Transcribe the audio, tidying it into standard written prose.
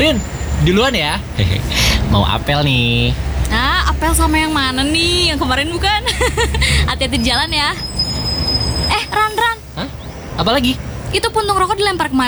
Rin, duluan ya. Mau apel nih. Nah, apel sama yang mana nih? Yang kemarin bukan? Hati-hati di jalan ya. Ran. Hah? Apa lagi? Itu puntung rokok dilempar kemana?